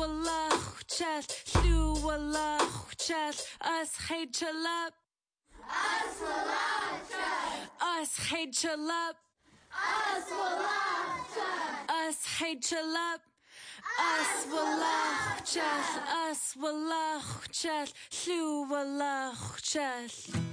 walachchal, Lou walachchal, us hagelup. Us walachchal. Us hagelup. Us walachchal. Us hagelup. Us walachchal. Us walachchal, Lou walachchal.